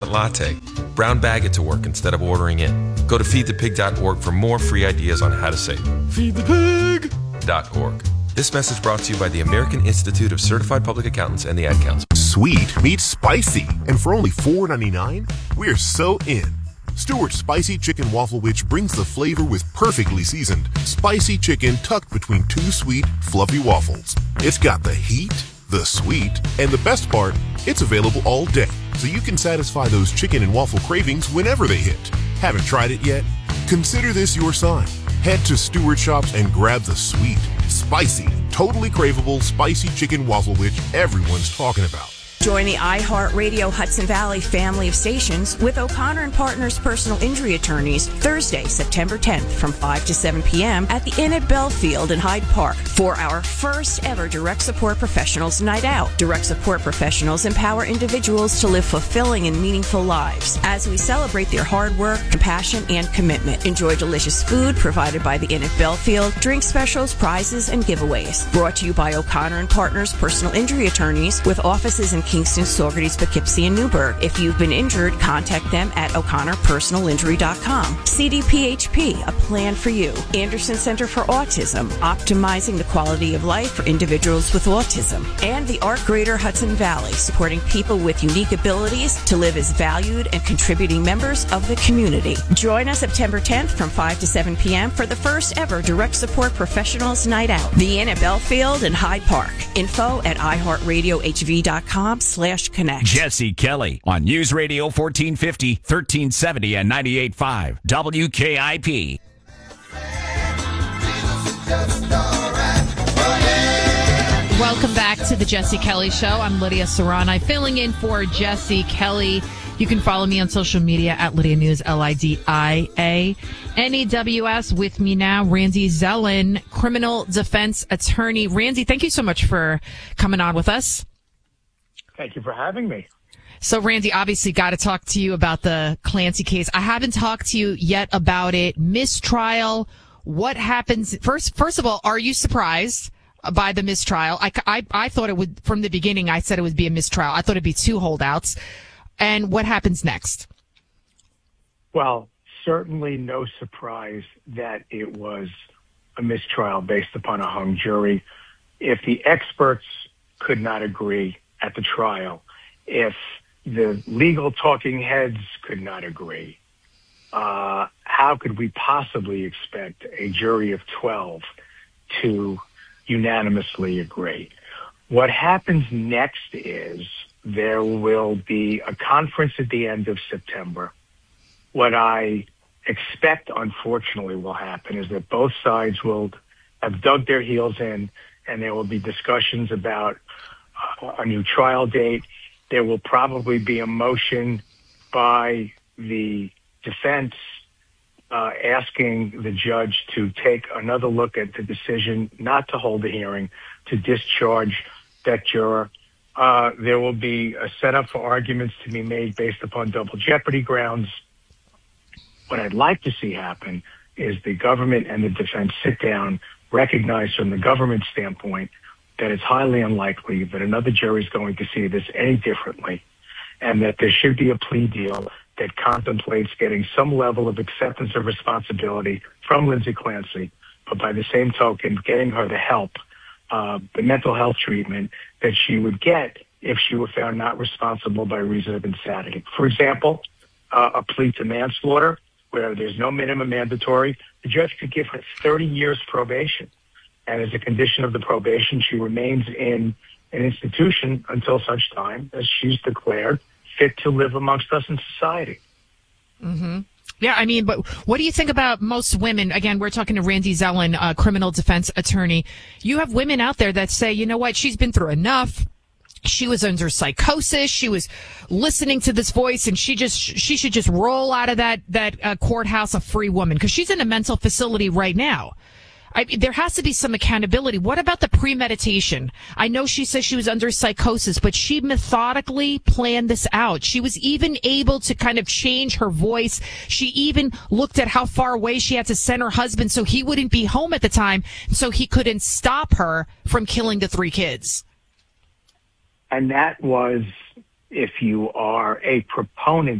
latte. Brown bag it to work instead of ordering in. Go to feedthepig.org for more free ideas on how to save. Feedthepig.org. This message brought to you by the American Institute of Certified Public Accountants and the Ad Council. Sweet meets spicy, and for only $4.99, we're so in. Stewart's Spicy Chicken Waffle Witch brings the flavor with perfectly seasoned, spicy chicken tucked between two sweet, fluffy waffles. It's got the heat, the sweet, and the best part, it's available all day, so you can satisfy those chicken and waffle cravings whenever they hit. Haven't tried it yet? Consider this your sign. Head to Stewart Shops and grab the sweet, spicy, totally craveable spicy chicken waffle witch everyone's talking about. Join the iHeartRadio Hudson Valley family of stations with O'Connor and Partners personal injury attorneys Thursday, September 10th from 5 to 7 p.m. at the Inn at Belfield in Hyde Park for our first ever Direct Support Professionals Night Out. Direct Support Professionals empower individuals to live fulfilling and meaningful lives as we celebrate their hard work, compassion, and commitment. Enjoy delicious food provided by the Inn at Belfield, drink specials, prizes, and giveaways. Brought to you by O'Connor and Partners personal injury attorneys with offices in Kingston, Saugerties, Poughkeepsie, and Newburgh. If you've been injured, contact them at o'connorpersonalinjury.com. CDPHP, a plan for you. Anderson Center for Autism, optimizing the quality of life for individuals with autism. And the Art Greater Hudson Valley, supporting people with unique abilities to live as valued and contributing members of the community. Join us September 10th from 5 to 7 p.m. for the first ever Direct Support Professionals Night Out. The Inn at Belfield and Hyde Park. Info at iHeartRadioHV.com/connect. Jesse Kelly on News Radio 1450, 1370, and 98.5 WKIP. Welcome back to the Jesse Kelly Show. I'm Lydia Serrani, filling in for Jesse Kelly. You can follow me on social media at Lydia News, LIDIA-NEWS. With me now, Randy Zellin, criminal defense attorney. Randy, thank you so much for coming on with us. Thank you for having me. So, Randy, obviously got to talk to you about the Clancy case. I haven't talked to you yet about it. Mistrial. What happens? First of all, are you surprised by the mistrial? I thought it would, from the beginning, I said it would be a mistrial. I thought it'd be two holdouts. And what happens next? Well, certainly no surprise that it was a mistrial based upon a hung jury. If the experts could not agree at the trial, if the legal talking heads could not agree, how could we possibly expect a jury of 12 to unanimously agree? What happens next is there will be a conference at the end of September. What I expect, unfortunately, will happen is that both sides will have dug their heels in, and there will be discussions about a new trial date. There will probably be a motion by the defense asking the judge to take another look at the decision not to hold a hearing, to discharge that juror. There will be a setup for arguments to be made based upon double jeopardy grounds. What I'd like to see happen is the government and the defense sit down, recognize from the government standpoint that it's highly unlikely that another jury is going to see this any differently, and that there should be a plea deal that contemplates getting some level of acceptance of responsibility from Lindsay Clancy, but by the same token, getting her the help, the mental health treatment that she would get if she were found not responsible by reason of insanity. For example, a plea to manslaughter where there's no minimum mandatory, the judge could give her 30 years probation. And as a condition of the probation, she remains in an institution until such time as she's declared fit to live amongst us in society. Mm-hmm. Yeah, I mean, but what do you think about most women? Again, we're talking to Randy Zellin, a criminal defense attorney. You have women out there that say, you know what, she's been through enough. She was under psychosis. She was listening to this voice, and she should just roll out of that courthouse a free woman, because she's in a mental facility right now. There has to be some accountability. What about the premeditation? I know she says she was under psychosis, but she methodically planned this out. She was even able to kind of change her voice. She even looked at how far away she had to send her husband so he wouldn't be home at the time, so he couldn't stop her from killing the 3 kids. And that was, if you are a proponent